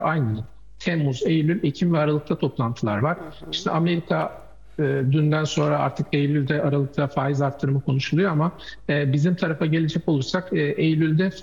aynı. Temmuz, Eylül, Ekim ve Aralık'ta toplantılar var. İşte Amerika dünden sonra artık Eylül'de, Aralık'ta faiz arttırımı konuşuluyor ama bizim tarafa gelecek olursak Eylül'de